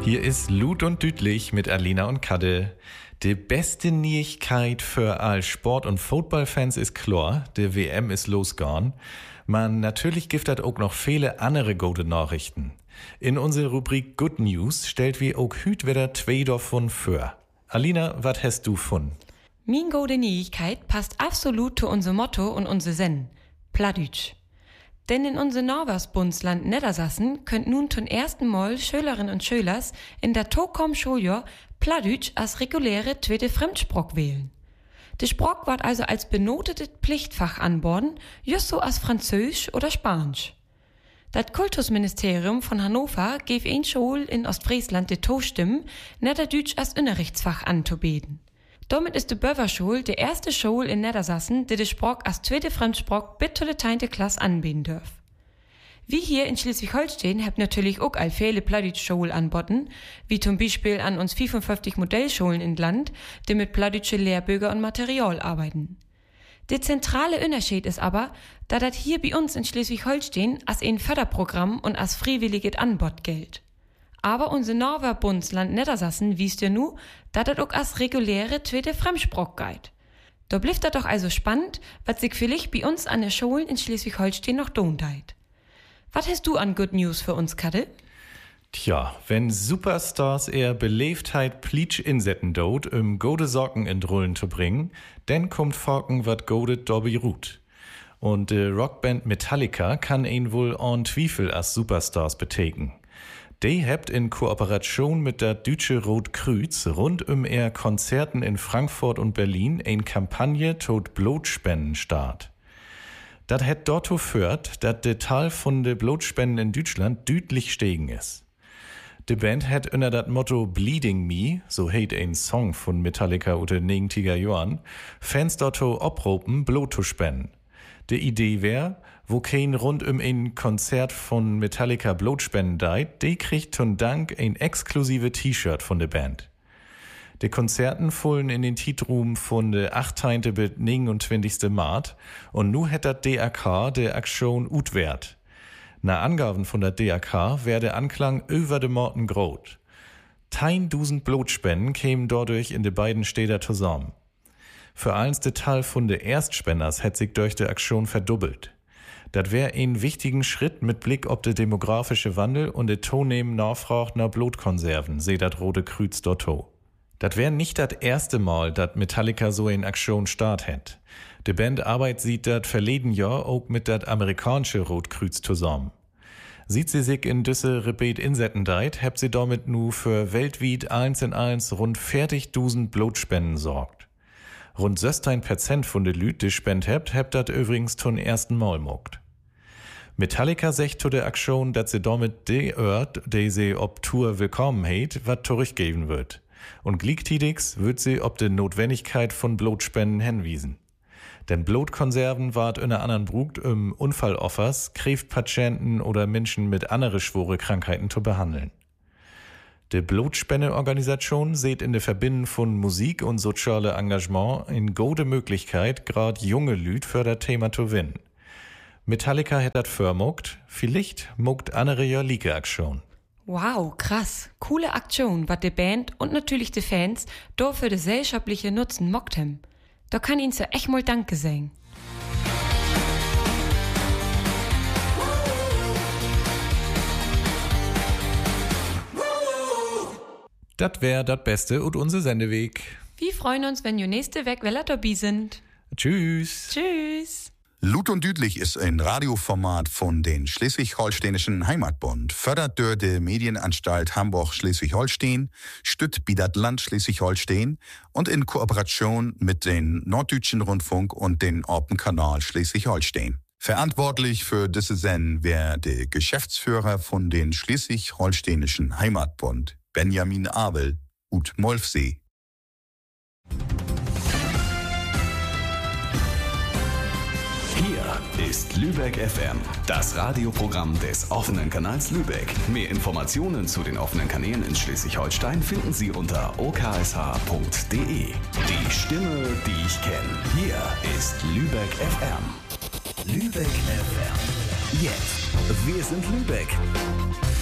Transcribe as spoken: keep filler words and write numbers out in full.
Hier ist Lut und Dütlich mit Alina und Kadde. Die beste Neuigkeit für all Sport- und Footballfans ist klar, der W M ist losgegangen. Man natürlich gibt das auch noch viele andere gute Nachrichten. In unserer Rubrik Good News stellt wir auch hüt wieder zwei davon für. Alina, was hast du von? Min gute Neuigkeit passt absolut zu unser Motto und unser Zen. Plattdütsch. Denn in unser Norversbundsland Niedersachsen könnt nun zum ersten Mal Schülerinnen und Schülers in der Tokom Schuljahr Plattdütsch als reguläre zweite Fremdsprach wählen. Die Sprach wird also als benotetes Pflichtfach anborden, just so als Französisch oder Spanisch. Das Kultusministerium von Hannover gave ein Schul in Ostfriesland die Tostimmen, Niederdütsch als Unterrichtsfach anzubeten. Damit ist die Böverschule die erste Schule in Niedersachsen, die die Sprach als zweite Fremdsprach bis zur zehnten Klasse anbieten darf. Wie hier in Schleswig-Holstein habt natürlich auch all viele Plattdütsch-Schulen anboten, wie zum Beispiel an uns fünfundfünfzig Modellschulen in Land, die mit plattdütsche Lehrbücher und Material arbeiten. Der zentrale Unterschied ist aber, dass das hier bei uns in Schleswig-Holstein als ein Förderprogramm und als freiwilliges Anbot gilt. Aber unser Norverbundsland Niedersachsen wiest ja nu, dass das auch als reguläre zweite Fremdsprach geht. Da blieft das doch also spannend, was sich vielleicht bei uns an der Schulen in Schleswig-Holstein noch tun deit. Was hast du an Good News für uns, Kadde? Tja, wenn Superstars eher Beleftheit plitsch insetten dort, um gode Socken in Drullen zu bringen, dann kommt Forken wat gode Dobby Ruth. Und die Rockband Metallica kann ihn wohl on Zweifel als Superstars betäken. Die habt in Kooperation mit der Deutsche Rotkreuz rund um ihr Konzerten in Frankfurt und Berlin eine Kampagne tot Blutspenden start. Das hat dort geführt, dass der Teil von de Blutspenden in Deutschland deutlich gestiegen ist. Die Band hat unter das Motto Bleeding Me, so heit ein Song von Metallica unter neunziger Jahren, Fans dort opropen, Blut zu spenden. Die Idee wär, wo kein rund um ein Konzert von Metallica Blut spenden deit, die kriegt zum Dank ein exklusive T-Shirt von der Band. Die Konzerten fallen in den Titroom von der achtzehnten bis neunundzwanzigsten März und nu hat das D R K der Aktion utwert. Nach Angaben von der D R K wär der Anklang über de Morten groß. Tausend Blutspenden kämen dadurch in de beiden Städte zusammen. Für eins der Teil von de Erstspenders hat sich durch die Aktion verdoppelt. Das wär ein wichtigen Schritt mit Blick auf den demografische Wandel und de tonehmen Nachfrage nach Blutkonserven, seht dat Rote Kreuz dort. Das wär nicht das erste Mal, dass Metallica so in Aktion start hat. Die Band arbeitet sieht das verleden Jahr auch mit dat amerikanische Rotkreuz zusammen. Sieht sie sich in düsse Rebet insetten deit, habt sie damit nu für weltweit eins in eins rund vierzigtausend Blutspenden sorgt. Rund sechzehn Prozent von de Lüt, die spend habt, habt dat übrigens zum ersten Mal mogt. Metallica sagt zu der Aktion, dass sie damit de Ort, die sie ob Tour willkommen heit, wat zurückgeben wird. Und gleichzeitig wird sie ob de Notwendigkeit von Blutspenden hinwiesen. Denn Blutkonserven ward in einer anderen Brugt um Unfalloffers, Krebspatienten oder Menschen mit andere schwere Krankheiten zu behandeln. Die Blutspendeorganisation seht in der Verbindung von Musik und soziale Engagement in gute Möglichkeit, grad junge Lüd für das Thema zu gewinnen. Metallica hat dat förmogt, vielleicht mogt andere ja like Aktion. Wow, krass. Coole Aktion, wat die Band und natürlich die Fans do für de gesellschaftliche Nutzen mockt hem. Da kann ihnen ja echt mal Danke sagen. Das wär das Beste und unser Sendeweg. Wir freuen uns, wenn ihr nächste Weg weller dabei sind. Tschüss. Tschüss. Lut und Dütlich ist ein Radioformat von den Schleswig-Holsteinischen Heimatbund, fördert durch die Medienanstalt Hamburg-Schleswig-Holstein, stützt bi dat Land Schleswig-Holstein und in Kooperation mit den Norddeutschen Rundfunk und den Orpenkanal Schleswig-Holstein. Verantwortlich für diese Sendung wäre der Geschäftsführer von den Schleswig-Holsteinischen Heimatbund, Benjamin Abel, ut Molfsee. Hier ist Lübeck F M, das Radioprogramm des offenen Kanals Lübeck. Mehr Informationen zu den offenen Kanälen in Schleswig-Holstein finden Sie unter o k s h punkt d e. Die Stimme, die ich kenne. Hier ist Lübeck F M. Lübeck F M. Jetzt. Wir sind Lübeck.